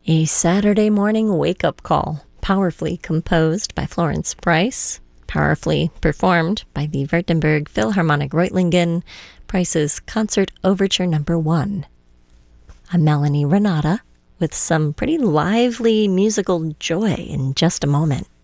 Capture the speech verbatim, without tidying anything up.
A Saturday morning wake-up call, powerfully composed by Florence Price, powerfully performed by the Württemberg Philharmonic Reutlingen, Price's Concert Overture Number One. I'm Melanie Renata with some pretty lively musical joy in just a moment.